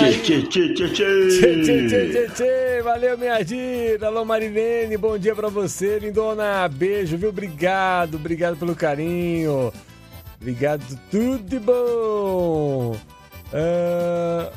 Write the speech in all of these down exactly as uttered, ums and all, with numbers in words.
aí. Tchê, tchê, tchê, tchê. Tchê, tchê, tchê, tchê, tchê. Valeu, minha Gira. Alô, Marilene, bom dia pra você, lindona. Beijo, viu? Obrigado, obrigado pelo carinho. Obrigado, tudo de bom. Uh,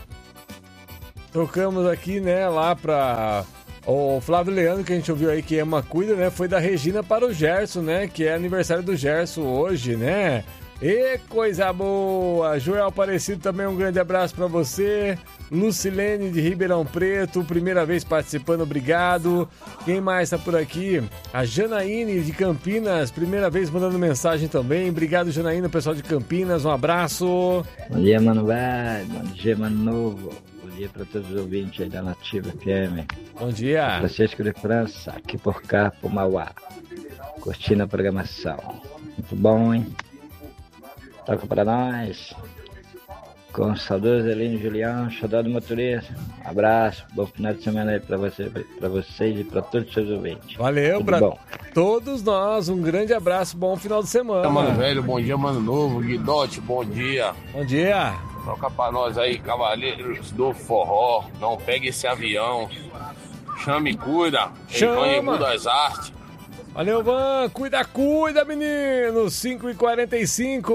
tocamos aqui, né, lá pra o Flávio Leandro, que a gente ouviu aí, que ama cuida, né? Foi da Regina para o Gerson, né? Que é aniversário do Gerson hoje, né? E coisa boa! Joel Aparecido também, um grande abraço pra você. Lucilene de Ribeirão Preto, primeira vez participando, obrigado. Quem mais tá por aqui? A Janaíne de Campinas, primeira vez mandando mensagem também. Obrigado, Janaína, pessoal de Campinas, um abraço. Bom dia, Mano Velho, bom dia, Mano Novo. Bom dia para todos os ouvintes aí da Nativa F M. Bom dia. Francisco de França, aqui por cá, por Mauá. Curtindo a programação. Muito bom, hein? Toca para nós. Com o saudoso Elinho Julião, xodó do motorista. Um abraço, bom final de semana aí pra, você, pra vocês e pra todos os seus ouvintes. Valeu, Tudo pra bom. todos nós. Um grande abraço, bom final de semana. Mano velho, bom dia, mano novo. Guidote, bom dia. Bom dia. Toca pra nós aí, cavaleiros do forró. Não pegue esse avião. Chame e cuida. Chama. das artes. Valeu, Van. Cuida, cuida, menino. cinco e quarenta e cinco.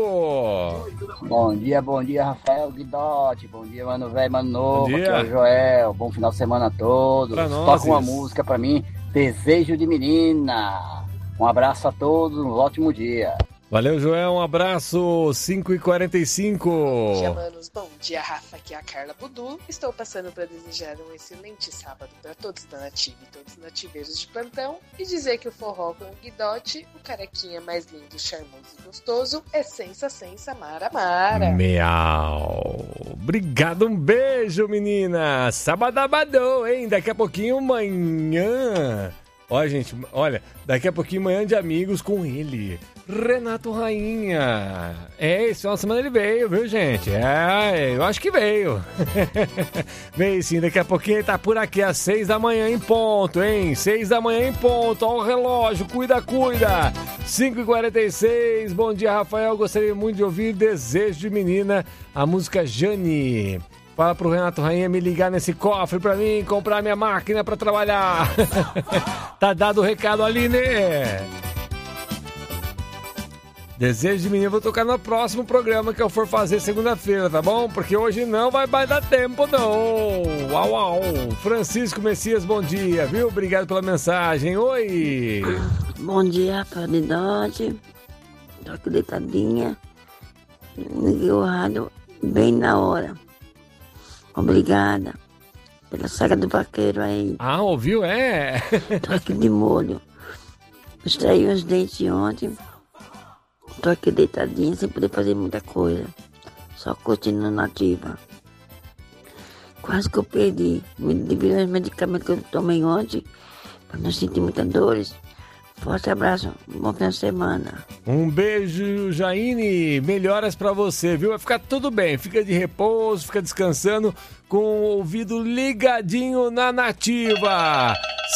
Bom dia, bom dia, Rafael Guidotti. Bom dia, mano velho, mano novo. Bom dia. Aqui é o Joel. Bom final de semana a todos. Pra nós, Toca uma isso. música pra mim. Desejo de menina. Um abraço a todos. Um ótimo dia. Valeu, Joel. Um abraço. cinco e quarenta e cinco. Bom dia, manos. Bom dia, Rafa. Aqui é a Carla Budu. Estou passando para desejar um excelente sábado para todos da Nativa e todos os nativeiros de plantão e dizer que o forró com o Guidotti, o carequinha mais lindo, charmoso e gostoso, é sensa, sensa, mara, mara. Miau. Obrigado, um beijo, menina. Sabadabadão, hein? Daqui a pouquinho, manhã. Olha, gente, olha, daqui a pouquinho, manhã de amigos com ele, Renato Rainha. É, esse final de semana ele veio, viu, gente? É, eu acho que veio. Veio sim, daqui a pouquinho ele tá por aqui às seis da manhã em ponto, hein? Seis da manhã em ponto, ó o relógio, cuida, cuida. cinco e quarenta e seis, bom dia, Rafael, gostaria muito de ouvir Desejo de Menina, a música Jani. Fala pro Renato Rainha me ligar nesse cofre pra mim, comprar minha máquina pra trabalhar. Tá dado o recado ali, né? Desejo de menino, vou tocar no próximo programa que eu for fazer segunda-feira, tá bom? Porque hoje não vai mais dar tempo, não. Uau, uau. Francisco Messias, bom dia, viu? Obrigado pela mensagem. Oi. Bom dia, Rafael Guidotti. Tô aqui deitadinha. Liguei o rádio bem na hora. Obrigada pela saga do vaqueiro aí. Ah, ouviu? É. Tô aqui de molho. Extraí os dentes ontem. Tô aqui deitadinha sem poder fazer muita coisa. Só curtindo Nativa. Quase que eu perdi. Devido aos medicamentos que eu tomei ontem, pra não sentir muitas dores. Forte abraço, bom fim de semana. Um beijo, Jaine. Melhoras pra você, viu? Vai ficar tudo bem. Fica de repouso, fica descansando com o ouvido ligadinho na Nativa.